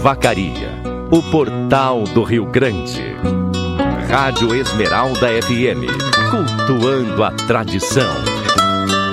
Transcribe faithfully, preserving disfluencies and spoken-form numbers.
Vacaria, o portal do Rio Grande. Rádio Esmeralda F M, cultuando a tradição.